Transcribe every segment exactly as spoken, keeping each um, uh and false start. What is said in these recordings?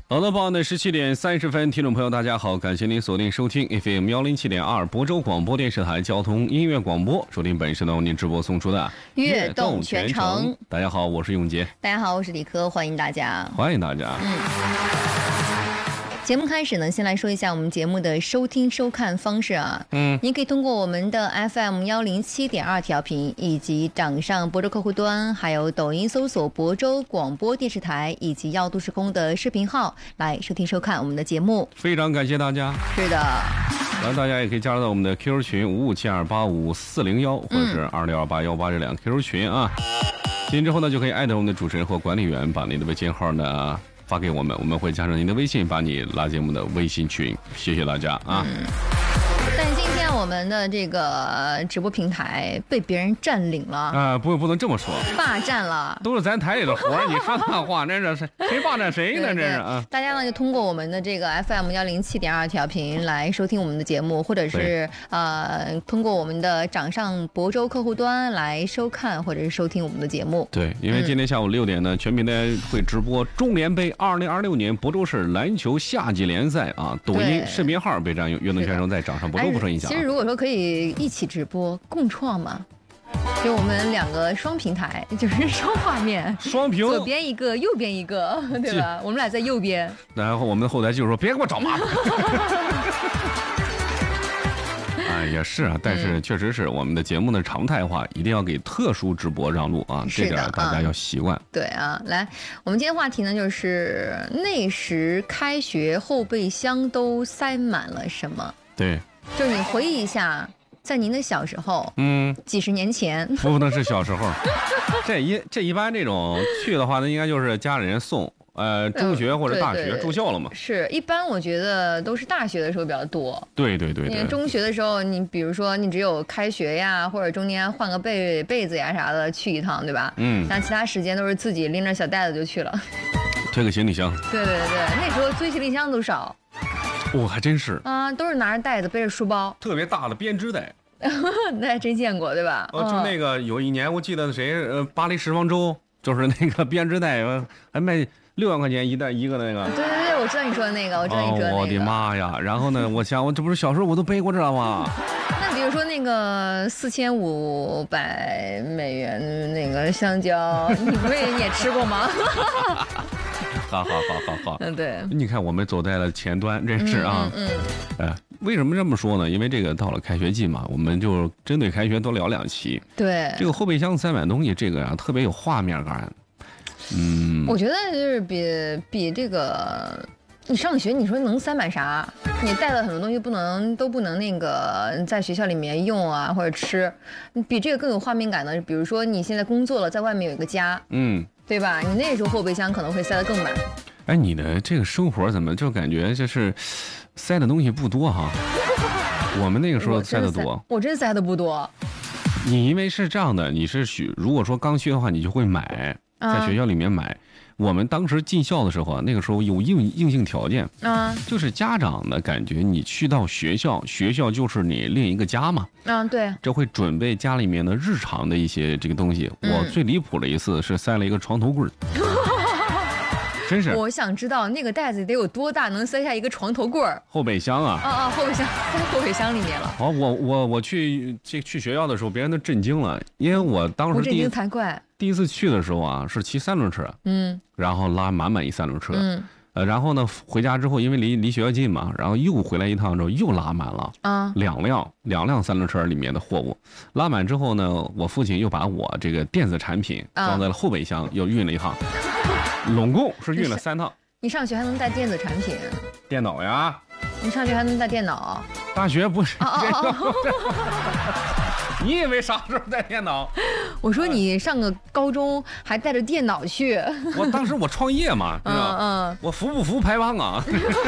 好的，傍晚的十七点三十分，听众朋友大家好，感谢您锁定收听 F M 幺零七点二亳州广播电视台交通音乐广播，收听本时段为您直播送出的悦动全程。 大家好，我是永杰。 大家好，我是李科，欢迎大家。 欢迎大家。 嗯。节目开始呢，先来说一下我们节目的收听收看方式啊。嗯，您可以通过我们的 F M 幺零七点二调频，以及掌上亳州客户端，还有抖音搜索亳州广播电视台，以及耀都时空的视频号来收听收看我们的节目。 非常感谢大家。 是的。 然后大家也可以加入到我们的 Q Q 群五五七二八五四零幺，或者是二六二八幺八这两个 Q Q 群啊。进之后呢，就可以艾特我们的主持人或管理员，把您的微信号呢发给我们，我们会加上您的微信，把你拉进我们的微信群。谢谢大家啊！ 嗯、但今天我们的这个直播平台被别人占领了啊、 呃！不，不能这么说， 霸占了， 都是咱台里的活儿。你说那话，那是谁谁霸占谁呢？这是啊！ 大家呢就通过我们的这个 F M 幺零七点二调频来收听我们的节目，或者是呃通过我们的掌上亳州客户端来收看或者是收听我们的节目。 对，因为今天下午六点呢，嗯、全平台会直播中联杯二零二六年亳州市篮球夏季联赛啊，抖音视频号被占用，悦动全程在掌上亳州不受影响、啊。 其实如果说可以一起直播共创嘛，就我们两个双平台，就是双画面， 双屏， 左边一个，右边一个，对吧？我们俩在右边， 然后我们的后台就是说别给我找麻烦。哎，也是啊，但是确实是我们的节目的常态化，一定要给特殊直播让路啊，这点大家要习惯、嗯。 对啊，来，我们今天话题呢就是那时开学后备箱都塞满了什么？ 对， 就是你回忆一下，在您的小时候， 嗯， 几十年前， 不能是小时候，这一这一般这种去的话呢，应该就是家里人送。呃，中学或者大学住校了嘛？ 是一般，我觉得都是大学的时候比较多。 对对对对。 因为中学的时候，你比如说你只有开学呀，或者中间换个被被子呀啥的去一趟，对吧？嗯。但其他时间都是自己拎着小袋子就去了。推个行李箱。 对对对，那时候推行李箱都少。 哦，还真是。 啊，都是拿着袋子背着书包。 特别大的编织袋。 那还真见过，对吧？ 哦，就那个有一年我记得谁呃，巴黎时装周就是那个编织袋还卖。六万块钱一袋一个那个， 对对对，我知道你说的那个，我知道你说的那个。 哦、我的妈呀！然后呢，我想我这不是小时候我都背过，知道吗？ 那比如说那个四千五百美元的那个香蕉，你不是也吃过吗？ 好好好好好， 嗯对。 你看我们走在了前端，这是啊，嗯，嗯、呃，为什么这么说呢？因为这个到了开学季嘛，我们就针对开学多聊两期。 对， 这个后备箱塞满东西，这个呀、啊、特别有画面感。嗯， 我觉得就是比比这个，你上学你说能塞满啥？你带了很多东西不能都不能那个在学校里面用啊或者吃，比这个更有画面感的。比如说你现在工作了，在外面有一个家，嗯，对吧？你那时候后备箱可能会塞得更满。 哎，你的这个生活怎么就感觉就是塞的东西不多哈？我们那个时候塞得多， 我真塞的不多。 你因为是这样的，你是许如果说刚去的话，你就会买。在学校里面买、啊，我们当时进校的时候啊，那个时候有硬硬性条件啊，就是家长的感觉，你去到学校，学校就是你另一个家嘛。 嗯、啊，对， 这会准备家里面的日常的一些这个东西。嗯、我最离谱的一次是塞了一个床头柜。真是， 我想知道那个袋子得有多大，能塞下一个床头柜儿？ 后备箱啊！ 啊啊，后备箱塞后备箱里面了。 哦，我我我去这去学校的时候，别人都震惊了，因为我当时第一震惊才怪。 第一次去的时候啊，是骑三轮车，嗯，然后拉满满一三轮车，嗯，呃，然后呢回家之后，因为离离学校近嘛，然后又回来一趟之后又拉满了啊，两辆两辆三轮车里面的货物，拉满之后呢，我父亲又把我这个电子产品装在了后备箱，啊、又运了一趟。拢共是运了三趟。 你上学还能带电子产品？ 电脑呀。 你上学还能带电脑？ 大学不是。 哦哦哦你以为啥时候带电脑？ 我说你上个高中还带着电脑去。 我当时我创业嘛，嗯嗯，我服不服排帮啊？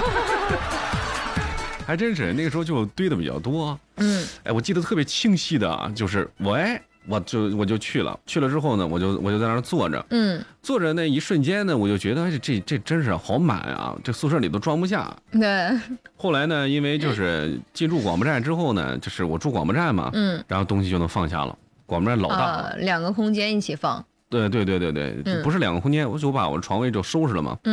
还真是那个时候就堆的比较多。嗯，哎，我记得特别清晰的啊，就是我哎。我就我就去了，去了之后呢，我就我就在那儿坐着，嗯，坐着那一瞬间呢，我就觉得哎，这这真是好满啊，这宿舍里都装不下。 对。 后来呢，因为就是进入广播站之后呢，就是我住广播站嘛，嗯，然后东西就能放下了。广播站老大了， 呃、两个空间一起放。 对对对对对，嗯、不是两个空间，我就把我的床位就收拾了嘛，嗯，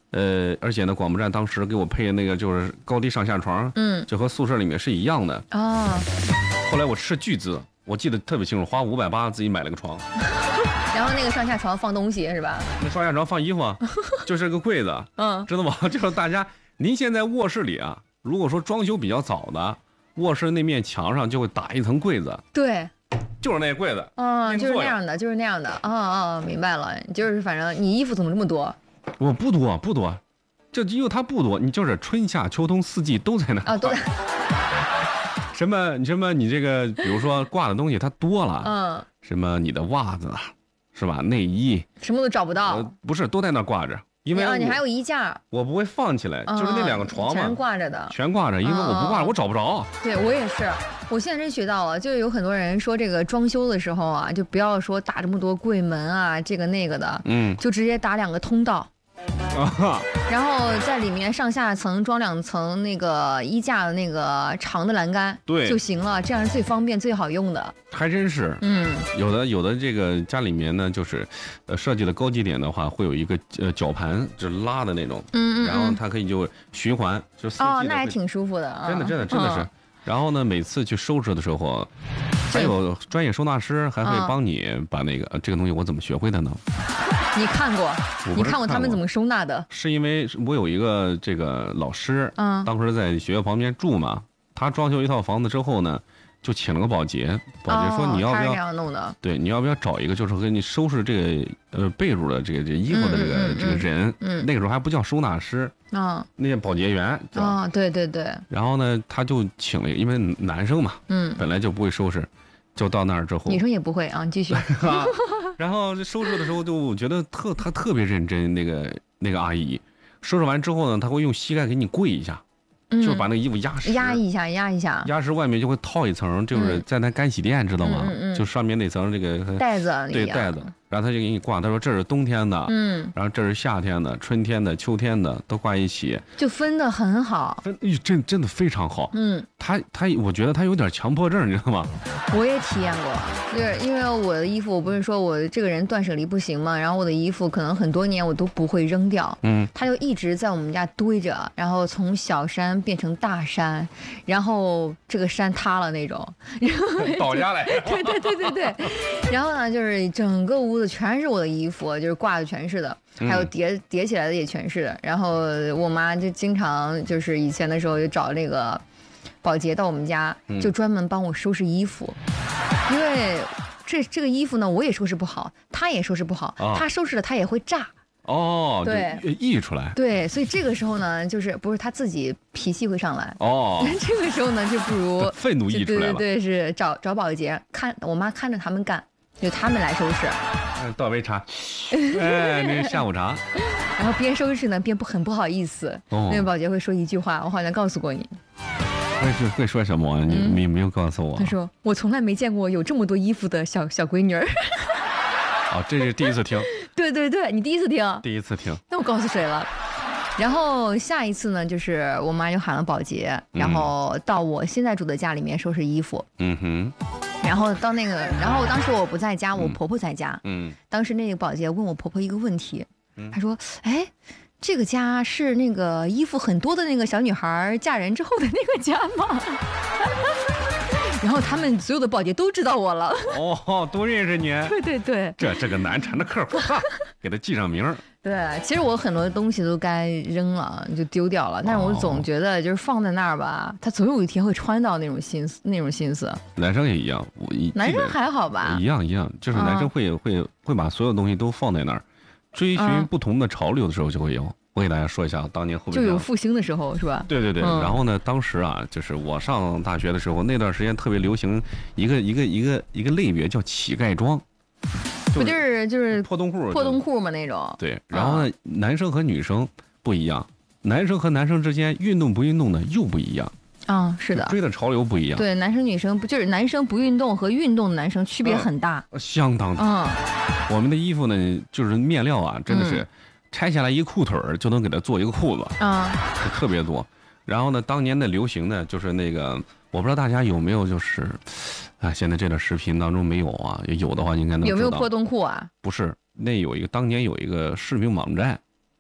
呃，而且呢，广播站当时给我配那个就是高低上下床，嗯，就和宿舍里面是一样的。哦。后来我斥巨资，我记得特别清楚，花五百八自己买了个床。 然后那个上下床放东西是吧？ 那上下床放衣服，就是个柜子。嗯，知道吗？就是大家，您现在卧室里啊，如果说装修比较早的，卧室那面墙上就会打一层柜子。 对。 就是那柜子， 嗯，就是那样的，就是那样的，哦哦，明白了，就是反正你衣服怎么这么多？ 我不多不多，这因为它不多，你就是春夏秋冬四季都在那啊，都在。 什么什么你这个，比如说挂的东西它多了，嗯，什么你的袜子，是吧？内衣， 什么都找不到， 呃、不是都在那挂着。因为、 啊、你还有衣架， 我不会放起来，就是那两个床嘛， 全挂着的， 全挂着，因为我不挂，我找不着。 对我也是，我现在真学到了，就是有很多人说这个装修的时候啊，就不要说打这么多柜门啊，这个那个的，嗯，就直接打两个通道。啊，然后在里面上下层装两层那个衣架的那个长的栏杆， 对就行了，这样是最方便最好用的。 还真是，嗯，有的有的这个家里面呢，就是呃设计的高级点的话，会有一个呃绞盘，就是拉的那种，嗯嗯，然后它可以就循环，就四季哦，那还挺舒服的，啊、 真的真的真的是。嗯、然后呢，每次去收拾的时候，还有专业收纳师还会帮你把那个、嗯、这个东西我怎么学会的呢？ 你看过？你看过他们怎么收纳的？ 是因为我有一个这个老师，嗯，当时在学校旁边住嘛，他装修一套房子之后呢，就请了个保洁，保洁说你要不要？ 哦、他是这样弄的。 对，你要不要找一个就是给你收拾这个呃被褥的这个这个、衣服的这个、嗯、这个人？嗯，那个时候还不叫收纳师，啊、哦，那叫保洁员。 啊、哦，对对对。 然后呢，他就请了，因为男生嘛，嗯，本来就不会收拾。就到那儿之后， 女生也不会啊，继续。 然后收拾的时候就觉得特他特别认真，那个那个阿姨收拾完之后呢，他会用膝盖给你跪一下，嗯、就是把那个衣服压实， 压一下，压一下， 压实外面就会套一层，就是在那干洗店、嗯、知道吗？嗯嗯、就上面那层这个袋子， 对袋子。然后他就给你挂，他说这是冬天的，嗯，然后这是夏天的、春天的、秋天的，都挂一起， 就分得很好， 分真真的非常好，嗯，他他我觉得他有点强迫症，你知道吗？ 我也体验过，就是因为我的衣服，我不是说我这个人断舍离不行嘛，然后我的衣服可能很多年我都不会扔掉，嗯，他就一直在我们家堆着，然后从小山变成大山，然后这个山塌了那种， 倒下来， 对对对对对，然后呢，就是整个屋。全是我的衣服，就是挂的全是的，还有叠、嗯、叠起来的也全是的。然后我妈就经常就是以前的时候就找那个保洁到我们家，嗯、就专门帮我收拾衣服，因为这这个衣服呢我也收拾不好，她也收拾不好，哦、她收拾了她也会炸。 哦，对，溢出来。 对，所以这个时候呢，就是不是他自己脾气会上来。哦，这个时候呢，就不如愤怒溢出来了。 对对对，是找找保洁看，我妈看着他们干。就他们来收拾， 倒杯茶，哎，那是下午茶。 然后边收拾呢边不很不好意思，哦、那个保洁会说一句话，我好像告诉过你。 会是会说什么？你、嗯、你没有告诉我。 他说我从来没见过有这么多衣服的小小闺女儿。 哦，这是第一次听。 对对对，你第一次听。 第一次听。 那我告诉谁了？然后下一次呢，就是我妈就喊了保洁，然后到我现在住的家里面收拾衣服。嗯哼。然后到那个，然后当时我不在家，我婆婆在家。嗯。当时那个保洁问我婆婆一个问题，嗯、她说：“哎，这个家是那个衣服很多的那个小女孩嫁人之后的那个家吗？”然后他们所有的保洁都知道我了。 哦，都认识你。 对对对。 这这个难缠的客户，给他记上名。 对，其实我很多东西都该扔了，就丢掉了，但是我总觉得就是放在那儿吧，他总有一天会穿到那种心思，那种心思。 男生也一样，我男生还好吧？ 一样一样，就是男生会、啊、会会把所有东西都放在那儿，追寻不同的潮流的时候就会有。啊、我给大家说一下，当年后就有复兴的时候是吧？ 对对对。嗯、然后呢，当时啊，就是我上大学的时候，那段时间特别流行一个一个一个一个类别叫乞丐装。 不就是就是破洞裤， 破洞裤嘛那种。 对，然后呢，嗯、男生和女生不一样，男生和男生之间运动不运动的又不一样。 啊、嗯，是的， 追的潮流不一样。 对，男生女生不就是男生不运动和运动的男生区别很大， 呃、相当大。嗯，我们的衣服呢，就是面料啊，真的是拆下来一裤腿儿就能给它做一个裤子啊，就特别多。然后呢，当年的流行的就是那个，我不知道大家有没有就是。啊，现在这段视频当中没有啊，有的话应该能知道。 有没有破洞裤啊？ 不是，那有一个当年有一个视频网站，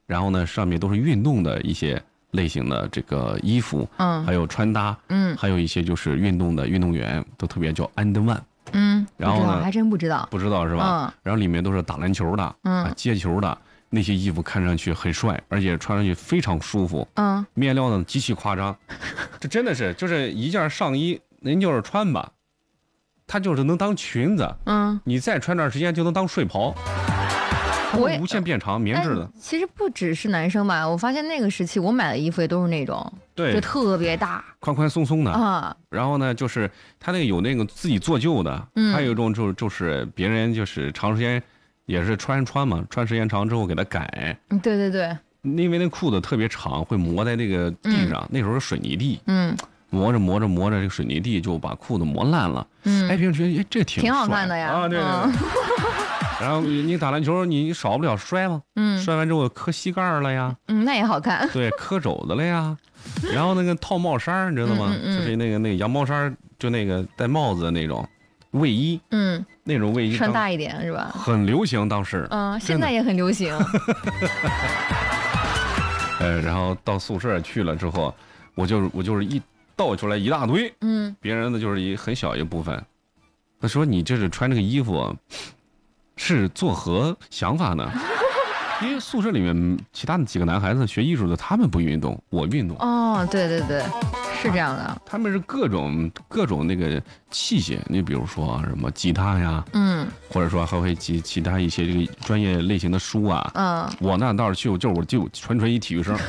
然后呢上面都是运动的一些类型的这个衣服，嗯，还有穿搭，嗯，还有一些就是运动的运动员都特别叫安德万， 嗯， 然后呢还真不知道， 不知道是吧？嗯，然后里面都是打篮球的，嗯，接球的。那些衣服看上去很帅，而且穿上去非常舒服。嗯，面料呢极其夸张，这真的是就是一件上衣，您就是穿吧，它就是能当裙子。嗯，你再穿段时间就能当睡袍。我无限变长，棉质的。 其实不只是男生吧，我发现那个时期我买的衣服也都是那种， 对， 就特别大， 宽宽松松的啊。然后呢，就是它那个有那个自己做旧的，嗯，还有一种就就是别人就是长时间。也是穿穿嘛，穿时间长之后给它改。 嗯，对对对。 因为那裤子特别长，会磨在那个地上。嗯、那时候是水泥地。嗯。磨着磨着磨着，这个水泥地就把裤子磨烂了。嗯。哎，别人觉得哎这挺挺好看的呀。 啊，对对对。嗯、然后你打篮球，你少不了摔嘛。嗯。摔完之后磕膝盖了呀。 嗯，那也好看。 对，磕肘子了呀。然后那个套帽衫，你知道吗？嗯嗯、就是那个那个羊毛衫，就那个戴帽子的那种。卫衣，嗯，那种卫衣穿大一点是吧？ 很流行当时， 嗯，现在也很流行。 呃，然后到宿舍去了之后，我就我就是一倒出来一大堆，嗯，别人的就是一很小一部分。他说你这是穿这个衣服，是作何想法呢？因为宿舍里面其他的几个男孩子学艺术的，他们不运动，我运动。 哦，对对对。是这样的， 他们是各种各种那个器械，你比如说什么吉他呀，嗯，或者说还会其其他一些这个专业类型的书啊，嗯，我那倒是就就我就纯纯一体育生，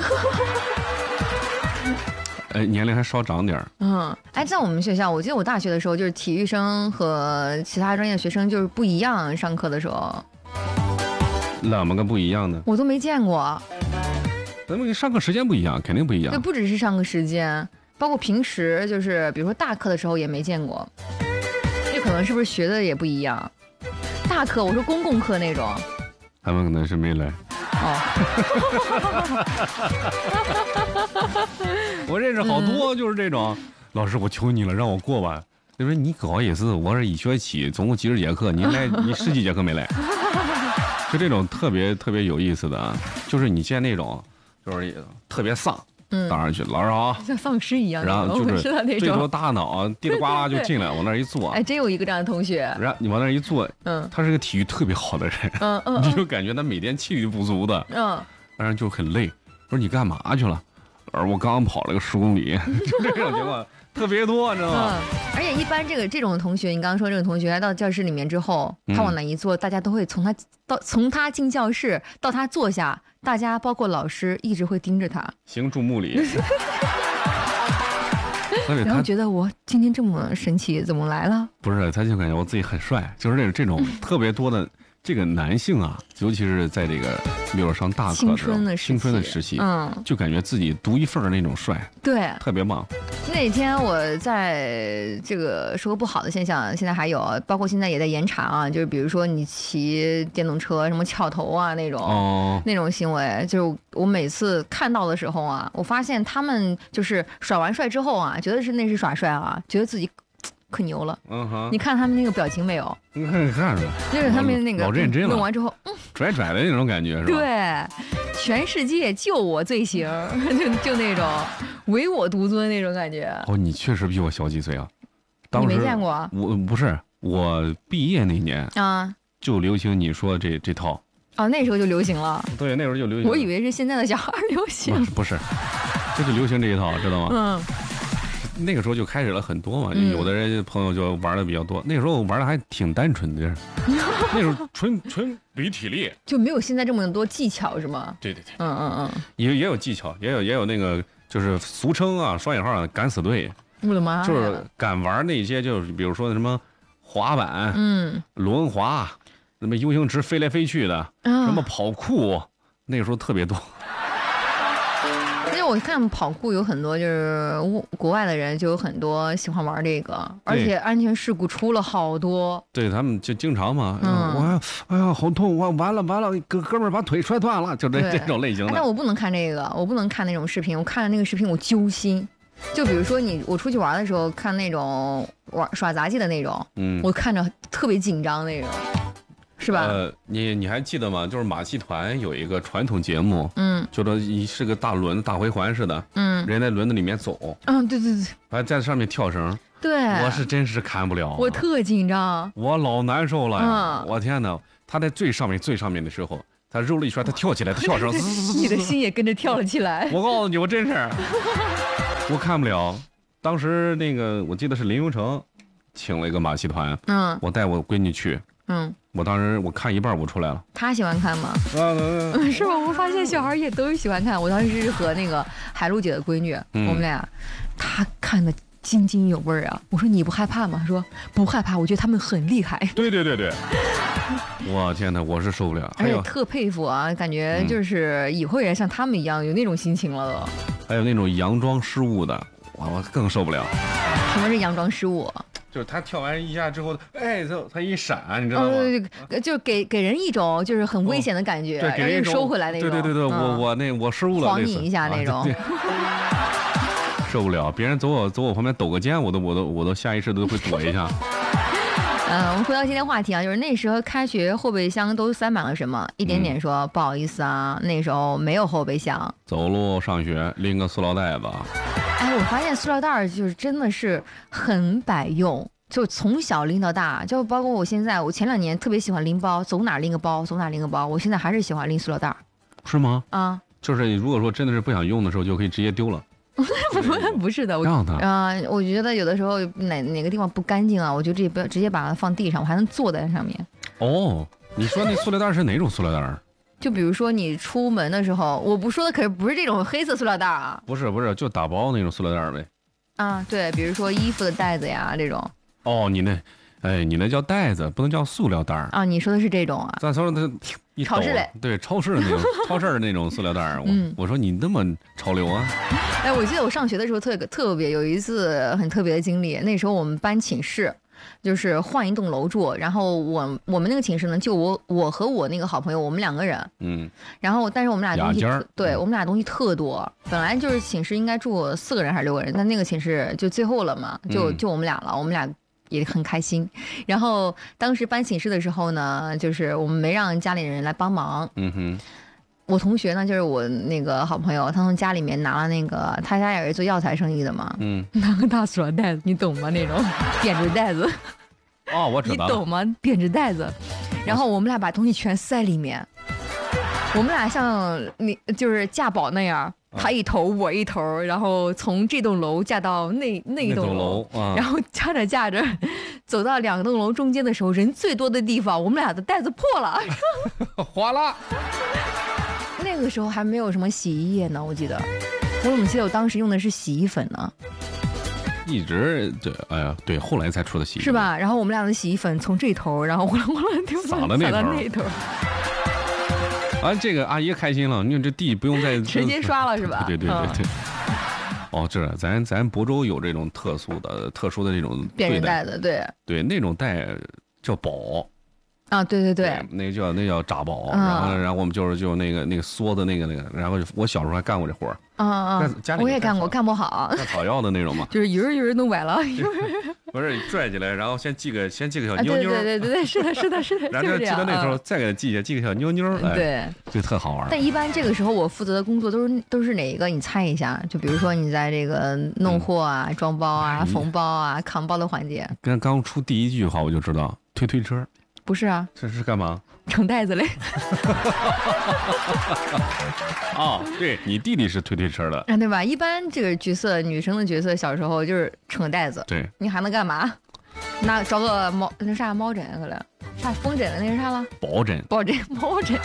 哎，年龄还稍长点儿， 嗯，哎，在我们学校，我记得我大学的时候，就是体育生和其他专业学生就是不一样，上课的时候， 怎么个不一样呢？ 我都没见过， 咱们上课时间不一样，肯定不一样， 对，不只是上课时间。包括平时就是比如说大课的时候也没见过，这可能是不是学的也不一样？大课我说公共课那种， 他们可能是没来。哦，我认识好多就是这种，嗯、老师我求你了，让我过吧。就说你不好意思，我是一学期总共几十节课，你来你十几节课没来，就这种特别特别有意思的，就是你见那种就是特别丧。嗯，当然去，老师好， 像丧尸一样， 然后就是这头大脑滴里呱啦就进来，往那儿一坐。 哎，真有一个这样的同学。 然后你往那儿一坐，嗯，他是个体育特别好的人，嗯嗯，你就感觉他每天气力不足的，嗯，当然就很累。我说你干嘛去了？老师我刚刚跑了个十公里，就这种情况特别多，你知道吗？ 嗯，而且一般这个这种同学，你刚刚说这种同学到教室里面之后，他往那一坐，大家都会从他到从他进教室到他坐下。大家包括老师一直会盯着他， 行注目礼。 然后觉得我今天这么神奇，怎么来了？ 不是，他就感觉我自己很帅，就是这种这种特别多的这个男性啊，尤其是在这个比如上大课的时候，青春的青春的时期，嗯，就感觉自己独一份的那种帅， 对， 特别棒。 那天我在这个说个不好的现象，现在还有，包括现在也在严查啊，就是比如说你骑电动车什么翘头啊那种，哦，那种行为，就是我每次看到的时候啊，我发现他们就是耍完帅之后啊，觉得是那是耍帅啊，觉得自己可牛了。嗯哼，你看他们那个表情没有？ 你看看着， 就是他们那个老认真了， 弄完之后，嗯， 拽拽的那种感觉是吧？ 对，全世界就我最行，就就那种唯我独尊那种感觉。 哦，你确实比我小几岁啊！ 你没见过？ 我不是，我毕业那年啊，就流行你说这这套。 哦，那时候就流行了。 对，那时候就流行。 我以为是现在的小孩流行。 不是，就是流行这一套，知道吗？嗯。那个时候就开始了很多嘛，嗯、有的人朋友就玩的比较多。那个时候玩的还挺单纯的，那时候纯纯比体力， 就没有现在这么多技巧，是吗？ 对对对， 嗯嗯嗯， 也也有技巧，也有也有那个就是俗称啊双引号敢死队。 我的妈！ 就是敢玩那些，就是比如说什么滑板、嗯，轮滑，什么 U 型池飞来飞去的，嗯、什么跑酷，那个时候特别多。 我看跑酷有很多，就是国外的人就有很多喜欢玩这个，而且安全事故出了好多。 对他们就经常嘛，嗯，我哎呀好痛，我完了完了，哥哥们儿把腿摔断了，就这这种类型的。 但我不能看这个，我不能看那种视频，我看了那个视频我揪心。就比如说你我出去玩的时候看那种玩耍杂技的那种，嗯，我看着特别紧张那种。 是吧？ 呃，你你还记得吗？就是马戏团有一个传统节目，嗯，就说是个大轮大回环似的，嗯，人在轮子里面走， 嗯，对对对， 还在上面跳绳， 对， 我是真是看不了， 我特紧张， 我老难受了呀，嗯、我天哪！他在最上面最上面的时候，他揉了一圈，他跳起来，他跳绳， 你的心也跟着跳了起来。 我告诉你，我真是，我看不了。当时那个我记得是林荣成请了一个马戏团，嗯，我带我闺女去。嗯，我当时我看一半我出来了。 他喜欢看吗？啊，是吧？我发现小孩也都喜欢看。我当时是和那个海璐姐的闺女，嗯、我们俩，她看的津津有味啊。我说你不害怕吗？她说不害怕，我觉得他们很厉害。 对对对对。我天哪，我是受不了。 而且特佩服啊，感觉就是以后也像他们一样有那种心情了都。 还有那种佯装失误的，我我更受不了。 什么是佯装失误？ 就是他跳完一下之后，哎，他他一闪，你知道吗？ 哦、就给给人一种就是很危险的感觉， 哦、对，给人收回来那种。 对对对对，嗯、我我那我失误了， 晃你一下那种。 啊、受不了，别人走我走我旁边抖个肩，我都我都我都下意识都会躲一下。 嗯，我们回到今天话题啊，就是那时候开学后备箱都塞满了什么？一点点说、嗯、不好意思啊，那时候没有后备箱。 走路上学拎个塑料袋子。 哎，我发现塑料袋就是真的是很百用，就从小拎到大，就包括我现在，我前两年特别喜欢拎包，走哪拎个包，走哪拎个包，我现在还是喜欢拎塑料袋。 是吗？ 啊， 就是你如果说真的是不想用的时候，就可以直接丢了。 不不是的，我啊、呃，我觉得有的时候哪哪个地方不干净啊，我就直接不要直接把它放地上，我还能坐在上面。 哦，你说那塑料袋是哪种塑料袋？ 就比如说你出门的时候，我不说的可是不是这种黑色塑料袋啊， 不是不是，就打包那种塑料袋呗。 啊，对，比如说衣服的袋子呀这种。 哦，你那，哎，你那叫袋子，不能叫塑料袋啊。你说的是这种啊？ 咱说的一超市类， 对，超市的那种，超市的那种塑料袋。我、嗯、我说你那么潮流啊？ 哎，我记得我上学的时候特特别有一次很特别的经历，那时候我们搬寝室。就是换一栋楼住，然后我我们那个寝室呢，就我我和我那个好朋友，我们两个人，嗯，然后但是我们俩东西，对我们俩东西特多，本来就是寝室应该住四个人还是六个人，但那个寝室就最后了嘛，就就我们俩了，我们俩也很开心。然后当时搬寝室的时候呢，就是我们没让家里人来帮忙，嗯哼。我同学呢，就是我那个好朋友，他从家里面拿了那个，他家也是做药材生意的嘛，嗯，拿个大塑料袋子，你懂吗？那种编织袋子。 哦，我知道。 你懂吗？编织袋子，然后我们俩把东西全塞里面，我们俩像你就是架宝那样，他一头我一头，然后从这栋楼架到那那栋楼，啊、然后架着架着，走到两栋楼中间的时候，人最多的地方，我们俩的袋子破了， 哗啦。 那个时候还没有什么洗衣液呢，我记得，我怎么记得我当时用的是洗衣粉呢？ 一直对，哎呀，对，后来才出的洗衣粉是吧？然后我们俩的洗衣粉从这头，然后哗啦哗啦丢洒到那头， 那头。 啊，这个阿姨开心了，你看这地不用再直接刷了是吧？ 对对对对对。哦，这咱咱亳州有这种特殊的、特殊的这种编织袋子，对对，那种袋叫宝。 啊，对对对， 那个叫那叫扎宝，然后然后我们就是就那个那个梭子那个那个，然后我小时候还干过这活儿啊啊，我也干过，干不好， 干草药的那种嘛， 就是一人一人弄崴了， 不是拽起来，然后先系个先系个小妞妞， 对对对对，是的是的是的， 然后系到那头再给它系下，系个小妞妞， 对， 就特好玩。 但一般这个时候我负责的工作都是都是哪一个？你猜一下，就比如说你在这个弄货啊、装包啊、缝包啊、扛包的环节。 刚刚出第一句话我就知道，推推车。 不是啊， 这是干嘛？ 盛袋子嘞。 哦，对你弟弟是推推车的啊，对吧？一般这个角色，女生的角色，小时候就是盛袋子。 对， 你还能干嘛？那找个猫，那啥猫枕可能，啥风枕的那是啥了？ 抱枕， 抱枕，猫枕。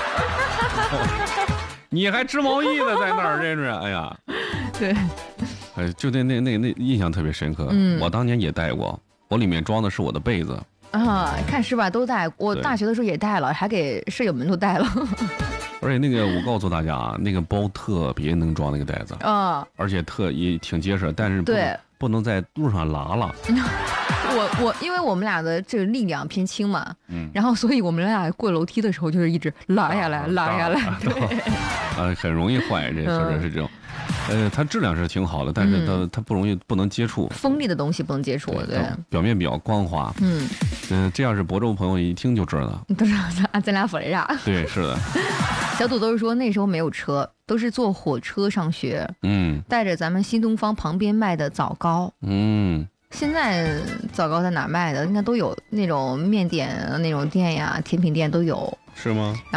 你还织毛衣呢，在那儿真是，哎呀。 对。 呃，就那那那那印象特别深刻。嗯，我当年也带过，我里面装的是我的被子。 啊，看是吧？都带，我大学的时候也带了，还给舍友们都带了。 而且那个，我告诉大家啊，那个包特别能装那个袋子啊，而且特也挺结实，但是不对不能在路上拉了。 我我因为我们俩的这个力量偏轻嘛，嗯，然后所以我们俩过楼梯的时候就是一直拉下来，拉下来，对， 呃，很容易坏，这确实是这种。呃，它质量是挺好的，但是它、嗯、它不容易不能接触， 锋利的东西不能接触，对， 表面比较光滑，嗯。 嗯，这要是亳州朋友一听就知道， 都知道咱咱俩说的啥。 对，是的。 小土豆说那时候没有车，都是坐火车上学，嗯，带着咱们新东方旁边卖的枣糕，嗯。现在枣糕在哪卖的？应该都有那种面点那种店呀，甜品店都有， 是吗？